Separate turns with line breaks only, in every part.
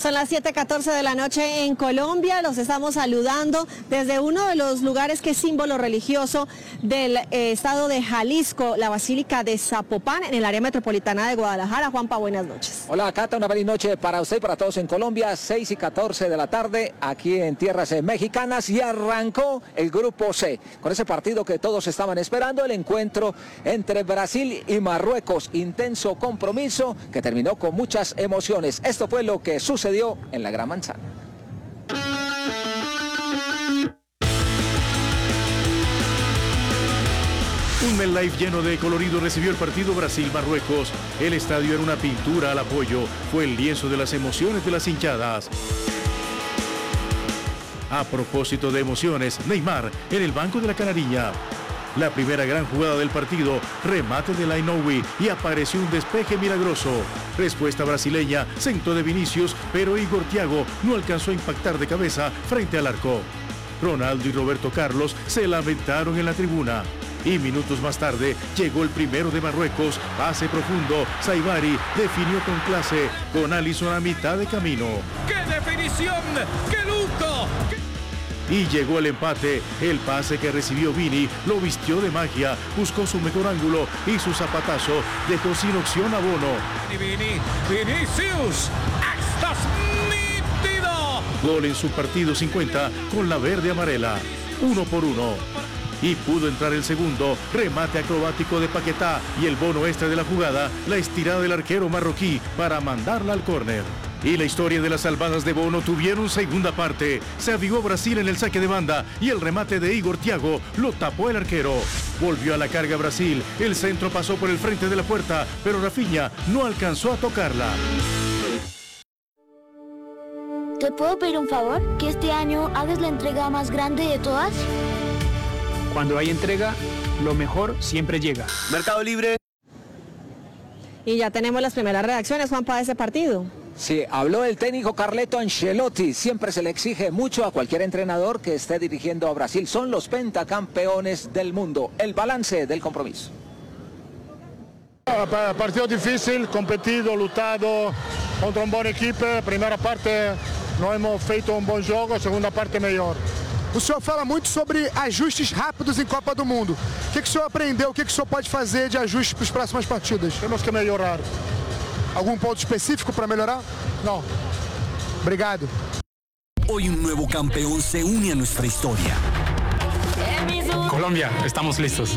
Son las 7:14 de la noche en Colombia. Los estamos saludando desde uno de los lugares que es símbolo religioso del estado de Jalisco, la Basílica de Zapopan, en el área metropolitana de Guadalajara. Juanpa, buenas noches.
Hola, Cata, una feliz noche para usted y para todos en Colombia. 6:14 de la tarde, aquí en tierras mexicanas, y arrancó el Grupo C, con ese partido que todos estaban esperando, el encuentro entre Brasil y Marruecos. Intenso compromiso que terminó con muchas emociones. Esto fue lo que sucedió en la Gran Manzana.
Un MetLife lleno de colorido recibió el partido Brasil-Marruecos. El estadio era una pintura al apoyo, fue el lienzo de las emociones de las hinchadas. A propósito de emociones, Neymar en el banco de la Canariña. La primera gran jugada del partido, remate de Lainoui y apareció un despeje milagroso. Respuesta brasileña, centro de Vinicius, pero Igor Thiago no alcanzó a impactar de cabeza frente al arco. Ronaldo y Roberto Carlos se lamentaron en la tribuna. Y minutos más tarde llegó el primero de Marruecos, pase profundo, Saibari definió con clase, con Alisson a mitad de camino.
¡Qué definición! ¡Qué lujo!
Y llegó el empate, el pase que recibió Vini lo vistió de magia, buscó su mejor ángulo y su zapatazo dejó sin opción a Bono.
Vinicius, ¡estás nítido!
Gol en su partido 50 con la verde amarela, 1-1. Y pudo entrar el segundo, remate acrobático de Paquetá y el bono extra de la jugada, la estirada del arquero marroquí para mandarla al córner. Y la historia de las salvadas de Bono tuvieron segunda parte. Se avivó Brasil en el saque de banda y el remate de Igor Thiago lo tapó el arquero. Volvió a la carga Brasil, el centro pasó por el frente de la puerta, pero Rafinha no alcanzó a tocarla.
¿Te puedo pedir un favor? Que este año hagas la entrega más grande de todas.
Cuando hay entrega, lo mejor siempre llega.
Mercado Libre.
Y ya tenemos las primeras reacciones, Juanpa, de ese partido.
Sí, habló el técnico Carleto Ancelotti. Siempre se le exige mucho a cualquier entrenador que esté dirigiendo a Brasil. Son los pentacampeones del mundo. El balance del compromiso.
Partido difícil, competido, lutado contra un buen equipo. Primera parte no hemos feito un buen juego, segunda parte mejor.
O senhor fala muito sobre ajustes rápidos em Copa do Mundo. O que o senhor aprendeu? O que o senhor pode fazer de ajustes para as próximas partidas?
Temos que melhorar.
Algum ponto específico para melhorar?
No.
Obrigado.
Hoy un nuevo campeón se une a nuestra historia.
Colombia, estamos listos.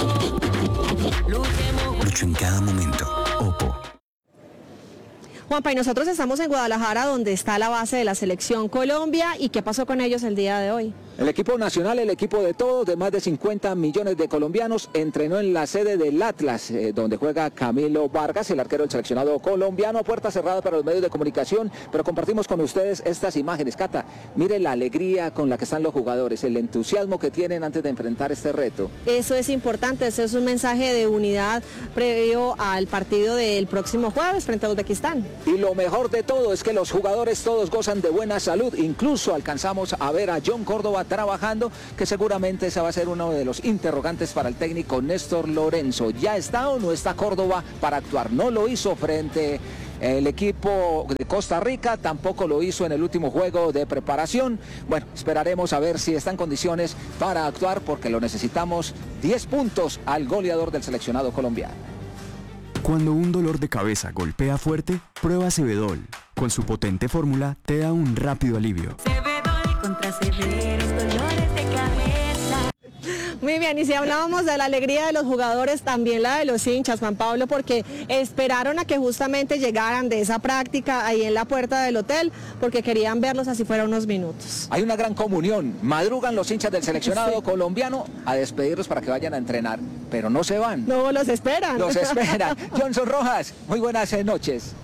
Lucho en cada momento. Oppo.
Juanpa, y nosotros estamos en Guadalajara, donde está la base de la Selección Colombia. ¿Y qué pasó con ellos el día de hoy?
El equipo nacional, el equipo de todos, de más de 50 millones de colombianos, entrenó en la sede del Atlas, donde juega Camilo Vargas, el arquero del seleccionado colombiano. Puerta cerrada para los medios de comunicación, pero compartimos con ustedes estas imágenes. Cata, mire la alegría con la que están los jugadores, el entusiasmo que tienen antes de enfrentar este reto.
Eso es importante, eso es un mensaje de unidad previo al partido del próximo jueves frente a Uzbekistán.
Y lo mejor de todo es que los jugadores todos gozan de buena salud. Incluso alcanzamos a ver a John Córdoba trabajando, que seguramente ese va a ser uno de los interrogantes para el técnico Néstor Lorenzo. ¿Ya está o no está Córdoba para actuar? No lo hizo frente al equipo de Costa Rica, tampoco lo hizo en el último juego de preparación. Bueno, esperaremos a ver si está en condiciones para actuar, porque lo necesitamos. 10 puntos al goleador del seleccionado colombiano.
Cuando un dolor de cabeza golpea fuerte, prueba Cebedol. Con su potente fórmula te da un rápido alivio.
Cebedol contra severos dolores de cabeza.
Muy bien, y si hablábamos de la alegría de los jugadores, también la de los hinchas, Juan Pablo, porque esperaron a que justamente llegaran de esa práctica ahí en la puerta del hotel, porque querían verlos así fuera unos minutos.
Hay una gran comunión, madrugan los hinchas del seleccionado colombiano a despedirlos para que vayan a entrenar, pero no se van.
No, los esperan.
Los esperan. Johnson Rojas, muy buenas noches.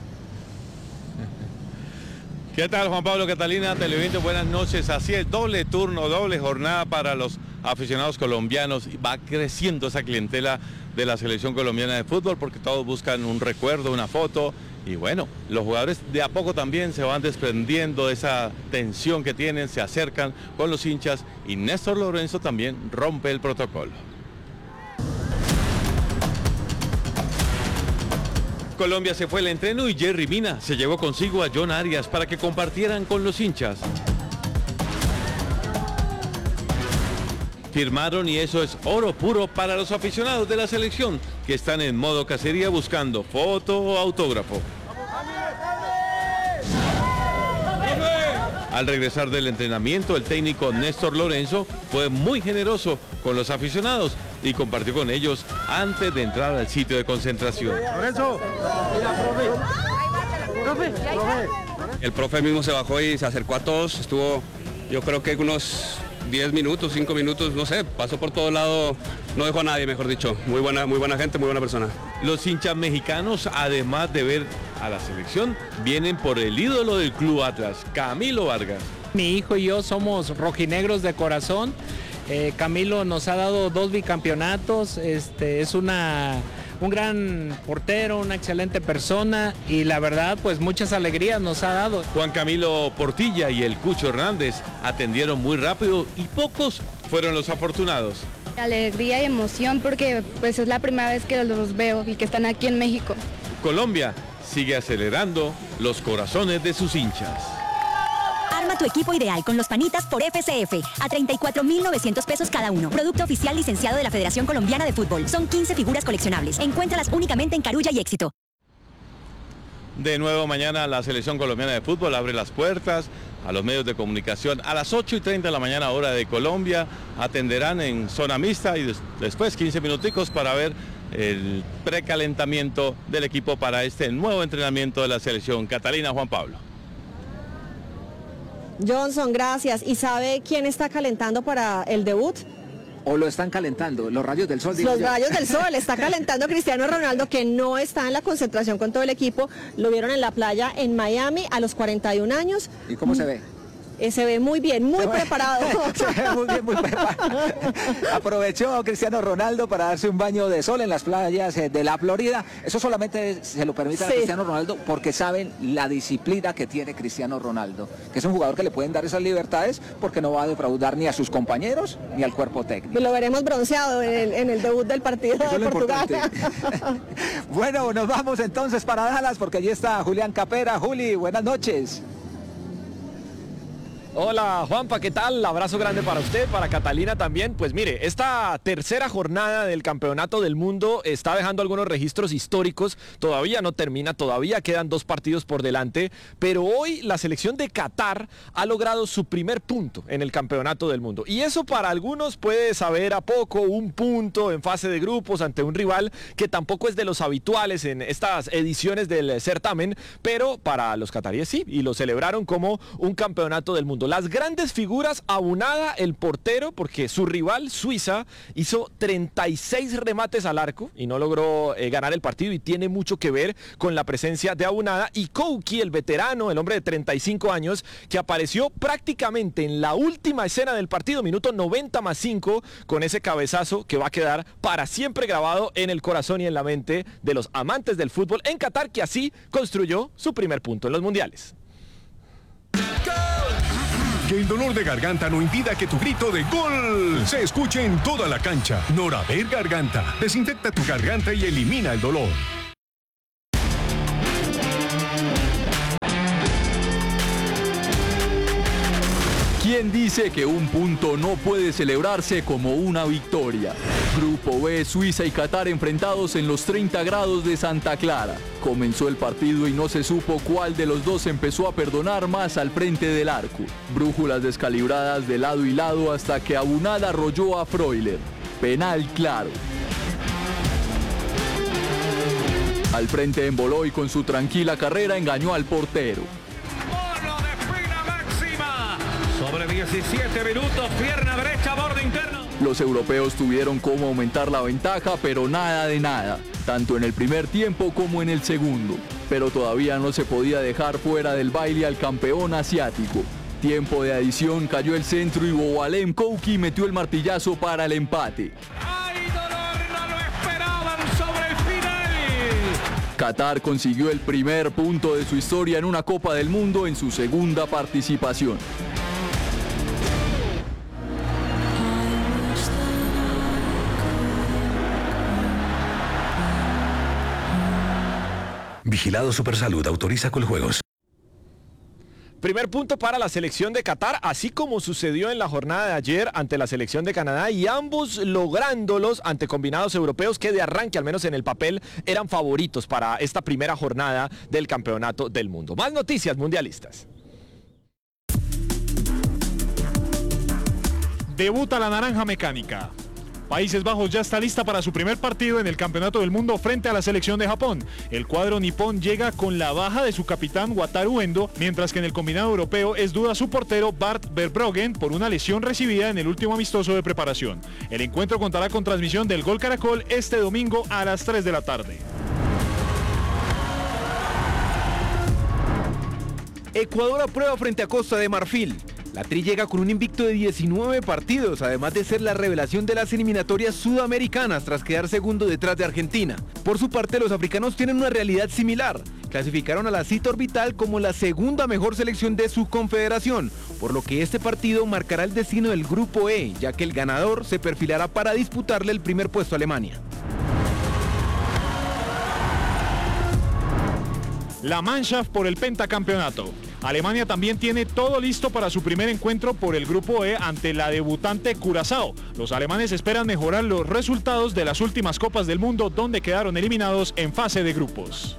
¿Qué tal, Juan Pablo, Catalina, televidentes? Buenas noches. Así es, doble turno, doble jornada para los aficionados colombianos. Va creciendo esa clientela de la selección colombiana de fútbol, porque todos buscan un recuerdo, una foto. Y bueno, los jugadores de a poco también se van desprendiendo de esa tensión que tienen, se acercan con los hinchas, y Néstor Lorenzo también rompe el protocolo. Colombia se fue al entreno y Jerry Mina se llevó consigo a John Arias para que compartieran con los hinchas. Firmaron y eso es oro puro para los aficionados de la selección que están en modo cacería buscando foto o autógrafo. Al regresar del entrenamiento, el técnico Néstor Lorenzo fue muy generoso con los aficionados y compartió con ellos antes de entrar al sitio de concentración.
Lorenzo.
El profe mismo se bajó y se acercó a todos, estuvo yo creo que unos 10 minutos, 5 minutos, no sé, pasó por todo lado, no dejó a nadie, mejor dicho. Muy buena gente, muy buena persona.
Los hinchas mexicanos, además de ver a la selección, vienen por el ídolo del Club Atlas, Camilo Vargas.
Mi hijo y yo somos rojinegros de corazón. Camilo nos ha dado 2 bicampeonatos, es un gran portero, una excelente persona y la verdad pues muchas alegrías nos ha dado.
Juan Camilo Portilla y el Cucho Hernández atendieron muy rápido y pocos fueron los afortunados.
Alegría y emoción porque pues es la primera vez que los veo y que están aquí en México.
Colombia sigue acelerando los corazones de sus hinchas.
Arma tu equipo ideal con los panitas por FCF a 34.900 pesos cada uno. Producto oficial licenciado de la Federación Colombiana de Fútbol. Son 15 figuras coleccionables. Encuéntralas únicamente en Carulla y Éxito.
De nuevo mañana la Selección Colombiana de Fútbol abre las puertas a los medios de comunicación a las 8:30 de la mañana hora de Colombia. Atenderán en zona mixta y después 15 minuticos para ver el precalentamiento del equipo para este nuevo entrenamiento de la selección. Catalina, Juan Pablo.
Johnson, gracias. ¿Y sabe quién está calentando para el debut?
¿O lo están calentando? Los rayos del sol.
Los rayos del sol. Está calentando Cristiano Ronaldo, que no está en la concentración con todo el equipo. Lo vieron en la playa en Miami a los 41 años.
¿Y cómo se ve?
Se ve muy bien, muy preparado.
Se ve muy bien, muy preparado. Aprovechó Cristiano Ronaldo para darse un baño de sol en las playas de la Florida. Eso solamente se lo permite a Cristiano Ronaldo porque saben la disciplina que tiene Cristiano Ronaldo, que es un jugador que le pueden dar esas libertades porque no va a defraudar ni a sus compañeros ni al cuerpo técnico.
Lo veremos bronceado en el debut del partido de Portugal.
Bueno, nos vamos entonces para Dallas porque allí está Julián Capera. Juli, buenas noches.
Hola Juanpa, ¿qué tal? Abrazo grande para usted, para Catalina también. Pues mire, esta tercera jornada del Campeonato del Mundo está dejando algunos registros históricos. Todavía no termina, todavía quedan 2 partidos por delante, pero hoy la selección de Qatar ha logrado su primer punto en el Campeonato del Mundo. Y eso para algunos puede saber a poco, un punto en fase de grupos ante un rival que tampoco es de los habituales en estas ediciones del certamen, pero para los cataríes sí, y lo celebraron como un Campeonato del Mundo. Las grandes figuras, aunada el portero, porque su rival Suiza hizo 36 remates al arco y no logró ganar el partido, y tiene mucho que ver con la presencia de Aunada y Kouki, el veterano, el hombre de 35 años, que apareció prácticamente en la última escena del partido, minuto 90+5, con ese cabezazo que va a quedar para siempre grabado en el corazón y en la mente de los amantes del fútbol en Qatar, que así construyó su primer punto en los mundiales.
Que el dolor de garganta no impida que tu grito de ¡gol! Se escuche en toda la cancha. Norader Garganta. Desinfecta tu garganta y elimina el dolor.
¿Quién dice que un punto no puede celebrarse como una victoria? Grupo B, Suiza y Qatar enfrentados en los 30 grados de Santa Clara. Comenzó el partido y no se supo cuál de los dos empezó a perdonar más al frente del arco. Brújulas descalibradas de lado y lado hasta que Aunada arrolló a Freuler. Penal claro. Al frente emboló y con su tranquila carrera engañó al portero.
Sobre 17 minutos, pierna derecha, borde interno.
Los europeos tuvieron cómo aumentar la ventaja, pero nada de nada, tanto en el primer tiempo como en el segundo. Pero todavía no se podía dejar fuera del baile al campeón asiático. Tiempo de adición, cayó el centro y Boualem Kouki metió el martillazo para el empate.
¡Ay, dolor! ¡No lo esperaban sobre el final!
Qatar consiguió el primer punto de su historia en una Copa del Mundo en su segunda participación.
Vigilado Supersalud, autoriza Coljuegos.
Primer punto para la selección de Qatar, así como sucedió en la jornada de ayer ante la selección de Canadá, y ambos lográndolos ante combinados europeos que de arranque, al menos en el papel, eran favoritos para esta primera jornada del Campeonato del Mundo. Más noticias mundialistas.
Debuta la naranja mecánica. Países Bajos ya está lista para su primer partido en el Campeonato del Mundo frente a la selección de Japón. El cuadro nipón llega con la baja de su capitán Wataru Endo, mientras que en el combinado europeo es duda su portero Bart Verbruggen por una lesión recibida en el último amistoso de preparación. El encuentro contará con transmisión del Gol Caracol este domingo a las 3 de la tarde.
Ecuador aprueba frente a Costa de Marfil. La Tri llega con un invicto de 19 partidos, además de ser la revelación de las eliminatorias sudamericanas tras quedar segundo detrás de Argentina. Por su parte, los africanos tienen una realidad similar. Clasificaron a la cita orbital como la segunda mejor selección de su confederación, por lo que este partido marcará el destino del Grupo E, ya que el ganador se perfilará para disputarle el primer puesto a Alemania.
La Mannschaft por el pentacampeonato. Alemania también tiene todo listo para su primer encuentro por el Grupo E ante la debutante Curazao. Los alemanes esperan mejorar los resultados de las últimas Copas del Mundo, donde quedaron eliminados en fase de grupos.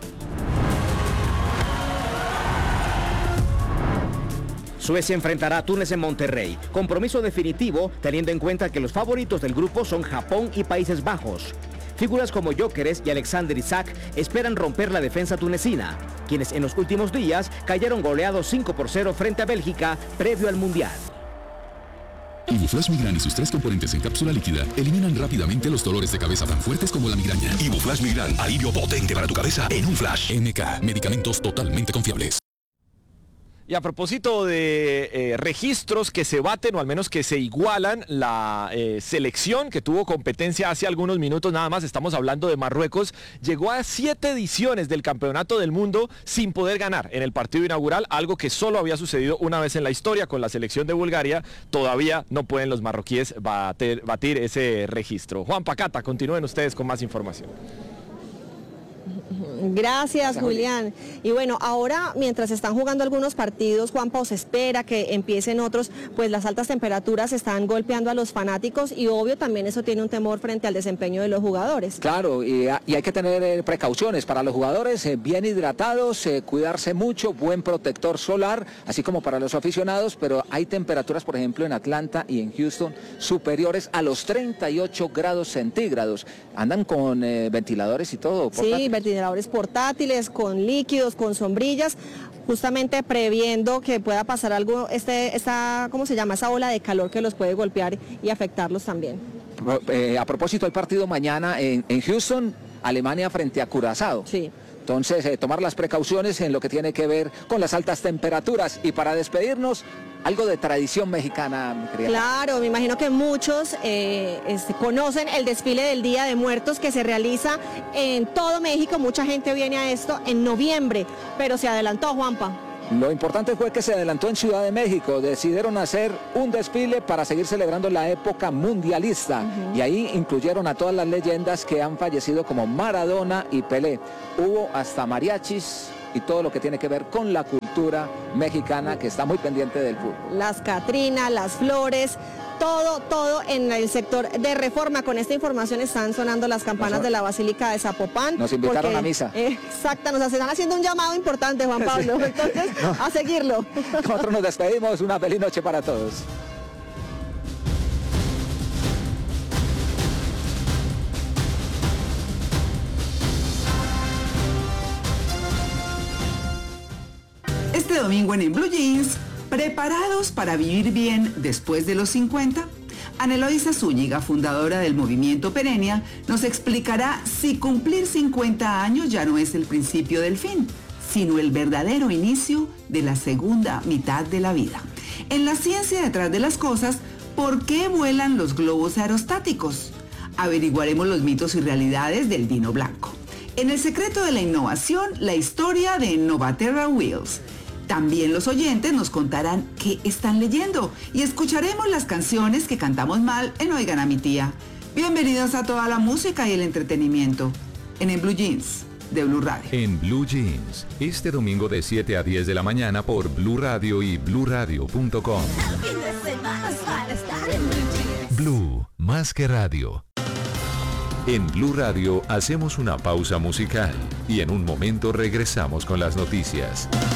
Suecia enfrentará a Túnez en Monterrey. Compromiso definitivo, teniendo en cuenta que los favoritos del grupo son Japón y Países Bajos. Figuras como Gyökeres y Alexander Isak esperan romper la defensa tunecina, quienes en los últimos días cayeron goleados 5-0 frente a Bélgica previo al Mundial.
Ibuflash Migran y sus 3 componentes en cápsula líquida eliminan rápidamente los dolores de cabeza tan fuertes como la migraña.
Ibuflash Migran, alivio potente para tu cabeza en un flash.
MK, medicamentos totalmente confiables.
Y a propósito de registros que se baten o al menos que se igualan, la selección que tuvo competencia hace algunos minutos nada más, estamos hablando de Marruecos, llegó a 7 ediciones del Campeonato del Mundo sin poder ganar en el partido inaugural, algo que solo había sucedido una vez en la historia con la selección de Bulgaria. Todavía no pueden los marroquíes batir ese registro. Juan Pacata, continúen ustedes con más información.
Gracias, Julián. Y bueno, ahora mientras están jugando algunos partidos, Juanpa, se espera que empiecen otros, pues las altas temperaturas están golpeando a los fanáticos y obvio también eso tiene un temor frente al desempeño de los jugadores.
Claro, y hay que tener precauciones para los jugadores, bien hidratados, cuidarse mucho, buen protector solar, así como para los aficionados, pero hay temperaturas, por ejemplo, en Atlanta y en Houston superiores a los 38 grados centígrados. Andan con ventiladores y todo.
Sí, ventiladores portátiles, con líquidos, con sombrillas, justamente previendo que pueda pasar algo, ¿cómo se llama? Esa ola de calor que los puede golpear y afectarlos también.
A propósito, el partido mañana en Houston, Alemania frente a Curazao.
Sí.
Entonces, tomar las precauciones en lo que tiene que ver con las altas temperaturas. Y para despedirnos, algo de tradición mexicana, mi querida.
Claro, me imagino que muchos conocen el desfile del Día de Muertos que se realiza en todo México. Mucha gente viene a esto en noviembre, pero se adelantó, Juanpa.
Lo importante fue que se adelantó en Ciudad de México, decidieron hacer un desfile para seguir celebrando la época mundialista y ahí incluyeron a todas las leyendas que han fallecido como Maradona y Pelé. Hubo hasta mariachis y todo lo que tiene que ver con la cultura mexicana que está muy pendiente del fútbol.
Las catrinas, las flores, todo en el sector de Reforma. Con esta información están sonando las campanas de la Basílica de Zapopan.
Nos invitaron a misa.
Exacto, nos están haciendo un llamado importante, Juan Pablo. Sí. Entonces, a seguirlo.
Nosotros nos despedimos, una feliz noche para todos.
Este domingo en Blue Jeans, ¿preparados para vivir bien después de los 50? Ana Eloísa Zúñiga, fundadora del movimiento Perenia, nos explicará si cumplir 50 años ya no es el principio del fin, sino el verdadero inicio de la segunda mitad de la vida. En la ciencia detrás de las cosas, ¿por qué vuelan los globos aerostáticos? Averiguaremos los mitos y realidades del vino blanco. En el secreto de la innovación, la historia de Novaterra Wheels. También los oyentes nos contarán qué están leyendo y escucharemos las canciones que cantamos mal en Oigan a mi tía. Bienvenidos a toda la música y el entretenimiento en Blue Jeans de Blue Radio.
En Blue Jeans, este domingo de 7 a 10 de la mañana por Blue Radio y bluradio.com. Blue, más que radio. En Blue Radio hacemos una pausa musical y en un momento regresamos con las noticias.